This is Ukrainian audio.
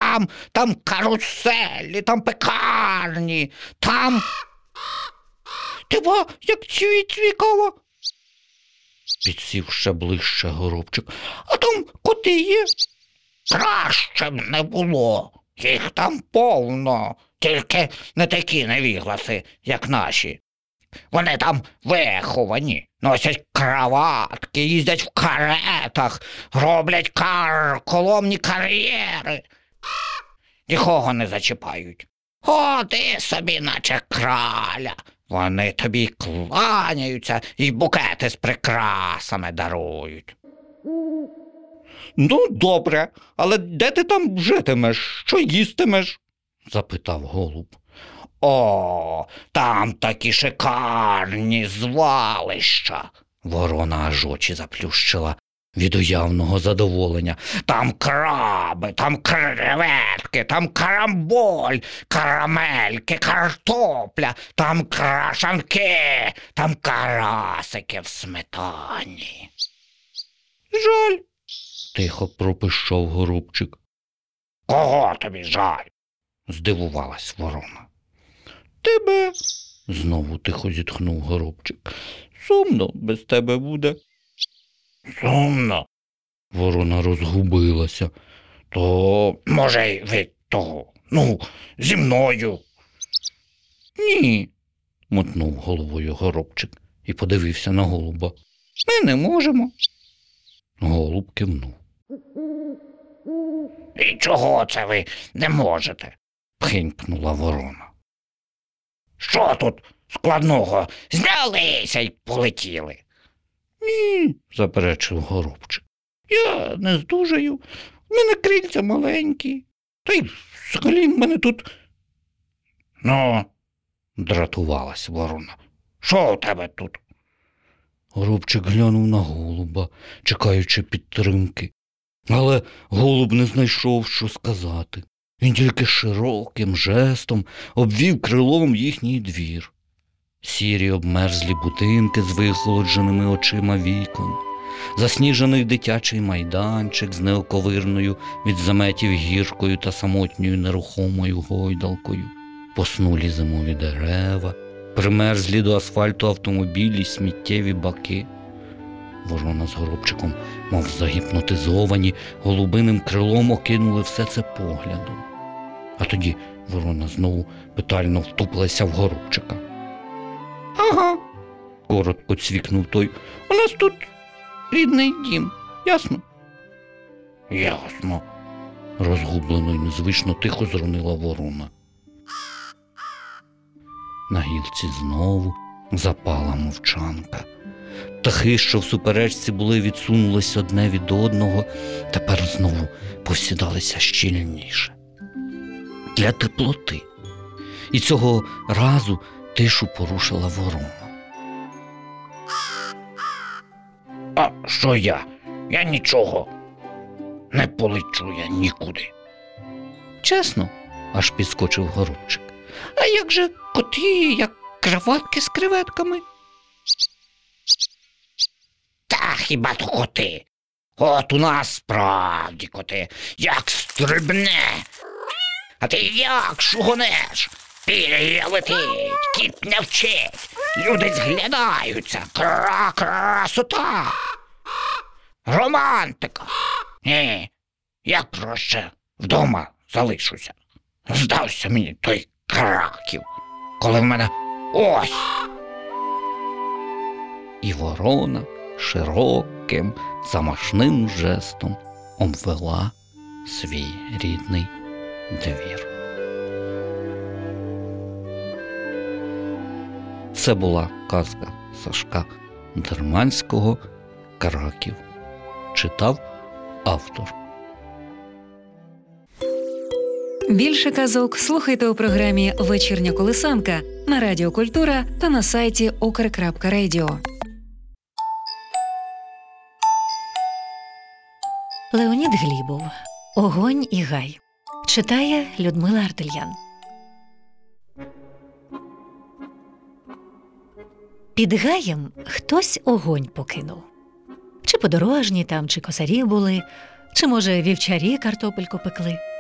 там каруселі, там пекарні, там... Ти ба, як цвікава? Підсів ще ближче Горобчик. А там коти є? Краще б не було. Їх там повно. Тільки не такі невігласи, як наші. Вони там виховані, носять краватки, їздять в каретах, роблять коломні кар'єри. Нікого не зачіпають. Ходи собі, наче краля. Вони тобі кланяються і букети з прикрасами дарують. Ну, добре, але де ти там житимеш? Що їстимеш? Запитав голуб. О, там такі шикарні звалища. Ворона аж очі заплющила від уявного задоволення. Там краби, там креветки, там карамболь, карамельки, картопля, там крашанки, там карасики в сметані. Жаль, тихо пропищав Горобчик. Кого тобі жаль? Здивувалась ворона. Тебе, знову тихо зітхнув Горобчик. Сумно без тебе буде. Сумно? Ворона розгубилася. То, може, ви того, зі мною? Ні, мотнув головою Горобчик і подивився на голуба. Ми не можемо. Голуб кивнув. І чого це ви не можете? Пхинькнула ворона. Що тут складного? Знялися й полетіли. Ні, заперечив Горобчик. Я не здужаю. В мене крильця маленькі. Та й взагалі в мене тут... Ну, дратувалась ворона. Що у тебе тут? Горобчик глянув на голуба, чекаючи підтримки. Але голуб не знайшов, що сказати. Він тільки широким жестом обвів крилом їхній двір. Сірі обмерзлі будинки з вихолодженими очима вікон, засніжений дитячий майданчик з неоковирною від заметів гіркою та самотньою нерухомою гойдалкою, поснулі зимові дерева, примерзлі до асфальту автомобілі, сміттєві баки. Ворона з Горобчиком, мов загіпнотизовані, голубиним крилом окинули все це поглядом. А тоді ворона знову питально втупилася в Горобчика. Ага, коротко цвікнув той. У нас тут рідний дім, ясно? Ясно, розгублено й незвично тихо зронила ворона. На гілці знову запала мовчанка. Птахи, що в суперечці були, відсунулись одне від одного, тепер знову посідалися щільніше. Для теплоти. І цього разу тишу порушила ворона. А що я? Я нічого. Не полечу я нікуди. Чесно? Аж підскочив Горобчик. А як же коти, як краватки з креветками? Та хіба то коти? От у нас справді коти, як стрибне. А ти як шугонеш? Пір'я летить, кіт не вчить, люди зглядаються, красота, романтика. Ні, я краще вдома залишуся. Здався мені той Краків, коли в мене ось. І ворона широким, замашним жестом обвела свій рідний двір. Це була казка Сашка Дерманського «Краків». Читав автор. Більше казок слухайте у програмі «Вечірня колисанка» на Радіо Культура та на сайті ukr.radio. Леонід Глібов. «Огонь і гай». Читає Людмила Артельян. Під гаєм хтось огонь покинув. Чи подорожні там, чи косарі були, чи, може, вівчарі картопельку пекли.